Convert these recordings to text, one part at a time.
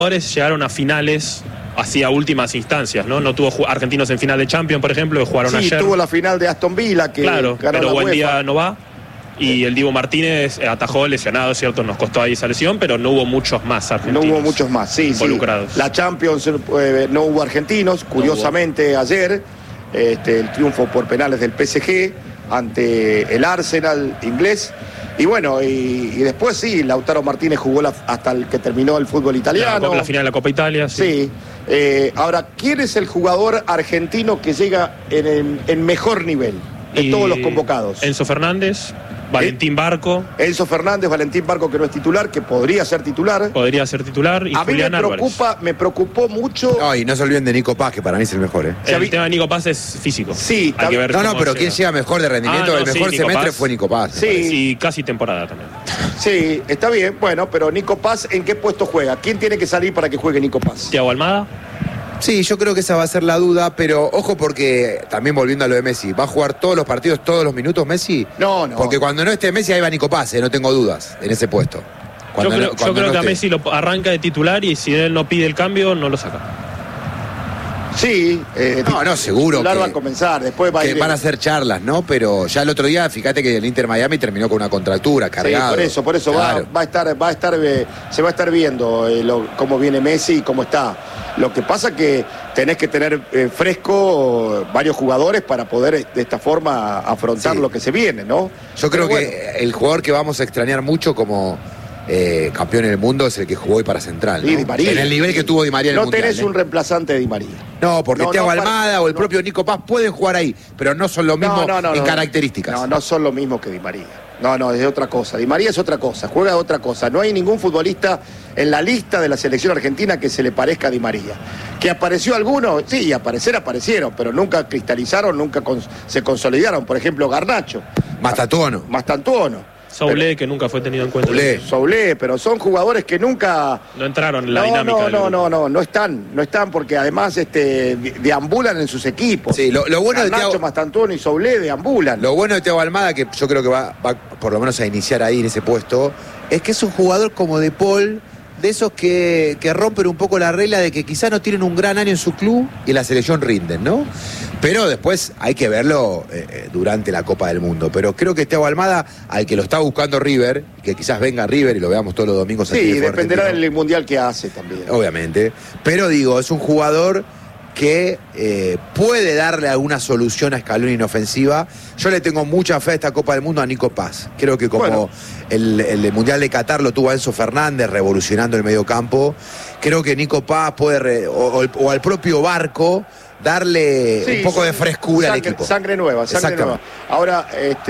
llegaron a finales hacia últimas instancias, ¿no? No tuvo argentinos en final de Champions, por ejemplo, que jugaron ayer. Sí, tuvo la final de Aston Villa, que claro, ganó pero la buen UEFA. día no va. Y el Dibu Martínez atajó lesionado, ¿cierto? Nos costó ahí esa lesión, pero no hubo muchos más argentinos. No hubo muchos más, sí, involucrados. Sí. La Champions no hubo argentinos, curiosamente ayer, el triunfo por penales del PSG ante el Arsenal inglés. Y bueno, y después sí, Lautaro Martínez jugó hasta el que terminó el fútbol italiano. La final de la Copa Italia, sí. Sí. Ahora, ¿quién es el jugador argentino que llega en mejor nivel de todos los convocados? Enzo Fernández, Valentín Barco. Enzo Fernández, Valentín Barco, que no es titular, que podría ser titular. Podría ser titular. Y a Julián mí me preocupó mucho. No, y no se olviden de Nico Paz, que para mí es el mejor, ¿eh? El tema de Nico Paz es físico. Sí, hay que ver no, pero ¿quién llega mejor de rendimiento? El mejor semestre fue Nico Paz. Sí. Y casi temporada también. Sí, está bien. Bueno, pero Nico Paz, ¿en qué puesto juega? ¿Quién tiene que salir para que juegue Nico Paz? Thiago Almada. Sí, yo creo que esa va a ser la duda, pero ojo porque, también volviendo a lo de Messi, ¿va a jugar todos los partidos, todos los minutos Messi? No. Porque cuando no esté Messi, ahí va Nico Paz, no tengo dudas en ese puesto. Yo creo que a Messi lo arranca de titular y si él no pide el cambio, no lo saca. Sí, seguro que va a comenzar, después va a ir. Van a hacer charlas, ¿no? Pero ya el otro día, fíjate que el Inter Miami terminó con una contractura, cargado. Sí, por eso claro. se va a estar viendo cómo viene Messi y cómo está. Lo que pasa que tenés que tener fresco varios jugadores para poder de esta forma afrontar lo que se viene, ¿no? Yo creo que el jugador que vamos a extrañar mucho como campeón en el mundo es el que jugó hoy para Central, ¿no? Di María. En el nivel que tuvo Di María en el Mundial. No tenés un reemplazante de Di María. No, porque Thiago Almada o el propio Nico Paz pueden jugar ahí, pero no son lo mismo en características. No son lo mismo que Di María. No, es otra cosa. Di María es otra cosa, juega otra cosa. No hay ningún futbolista en la lista de la selección argentina que se le parezca a Di María. ¿Que apareció alguno? Sí, aparecieron, pero nunca cristalizaron, nunca se consolidaron. Por ejemplo, Garnacho. Mastantuono. Soulé, que nunca fue tenido en cuenta. Soulé, pero son jugadores que nunca... No entraron en la dinámica. No están porque además deambulan en sus equipos. Sí, lo bueno Garnacho, de Thiago... Mastantuono y Soulé deambulan. Lo bueno de Thiago Almada, que yo creo que va por lo menos a iniciar ahí en ese puesto, es que es un jugador como De Paul, de esos que rompen un poco la regla de que quizás no tienen un gran año en su club y en la selección rinden, ¿no? Pero después hay que verlo durante la Copa del Mundo. Pero creo que Thiago Almada, al que lo está buscando River, que quizás venga River y lo veamos todos los domingos aquí. Sí, dependerá del Mundial que hace también. Obviamente. Pero digo, es un jugador que puede darle alguna solución a Scaloni en ofensiva. Yo le tengo mucha fe a esta Copa del Mundo a Nico Paz. Creo que como el Mundial de Qatar lo tuvo a Enzo Fernández revolucionando el mediocampo, creo que Nico Paz puede, o al propio Barco, darle un poco de frescura al equipo. Sangre nueva. Ahora,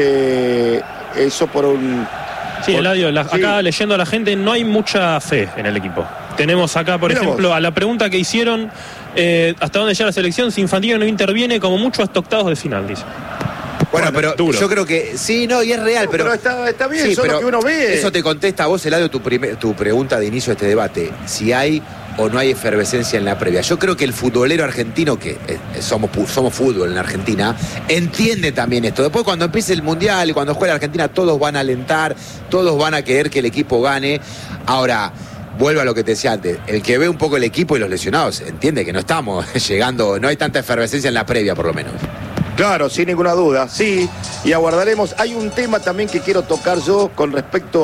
eso por un... Sí, Eladio, acá leyendo a la gente, no hay mucha fe en el equipo. Tenemos acá, por ejemplo, a la pregunta que hicieron, ¿hasta dónde llega la selección? Si Infantino no interviene, como mucho hasta octavos de final, dice. Bueno, pero duro. Yo creo que sí, y es real, pero está bien, sí, eso es lo que uno ve. Eso te contesta a vos, Eladio, tu pregunta de inicio de este debate. Si hay o no hay efervescencia en la previa. Yo creo que el futbolero argentino, que somos fútbol en Argentina, entiende también esto. Después cuando empiece el Mundial y cuando juegue la Argentina, todos van a alentar, todos van a querer que el equipo gane. Ahora, vuelvo a lo que te decía antes, el que ve un poco el equipo y los lesionados entiende que no estamos llegando, no hay tanta efervescencia en la previa por lo menos. Claro, sin ninguna duda, sí, y aguardaremos. Hay un tema también que quiero tocar yo con respecto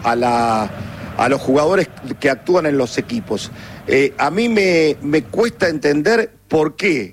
a los jugadores que actúan en los equipos. A mí me cuesta entender por qué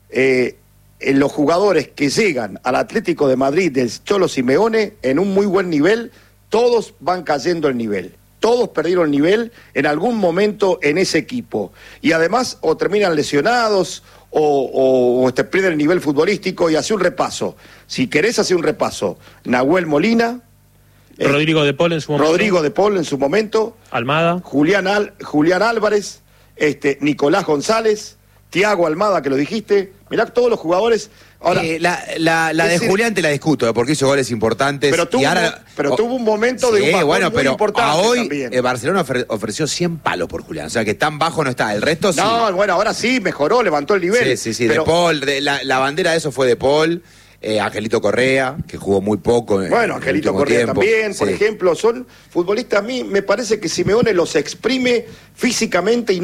los jugadores que llegan al Atlético de Madrid del Cholo Simeone en un muy buen nivel, todos van cayendo el nivel. Todos perdieron nivel en algún momento en ese equipo. Y además o terminan lesionados o pierden el nivel futbolístico. Y hace un repaso. Si querés hacer un repaso, Nahuel Molina... Rodrigo de Paul en su momento. Almada. Julián Álvarez, Nicolás González, Thiago Almada, que lo dijiste. Mirá todos los jugadores. Ahora, la de Julián te la discuto, porque hizo goles importantes. Pero tuvo un momento de un bajón muy importante hoy también. Barcelona ofreció 100 palos por Julián. O sea que tan bajo no está. El resto sí. No, bueno, ahora sí, mejoró, levantó el nivel. Sí. Pero... De Paul, la bandera de eso fue de Paul. Angelito Correa, que jugó muy poco. Bueno, Angelito Correa también, por ejemplo, son futbolistas. A mí me parece que Simeone los exprime físicamente y